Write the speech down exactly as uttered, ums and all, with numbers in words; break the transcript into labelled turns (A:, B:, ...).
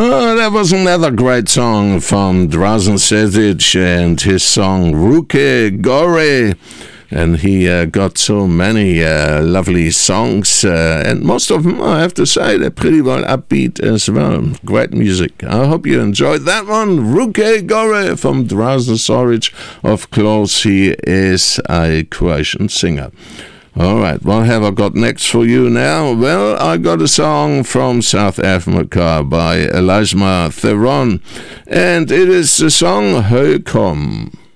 A: Oh, that was another great song from Drazen Cetic and his song Ruke Gore. And he uh, got so many uh, lovely songs, uh, and most of them, I have to say, they're pretty well upbeat as well. Great music. I hope you enjoyed that one. Ruke Gore from Drazen Cetic. Of course, he is a Croatian singer. All right, what have I got next for you now? Well, I got a song from South Africa by Elisma Theron, and it is the song Heu Kom.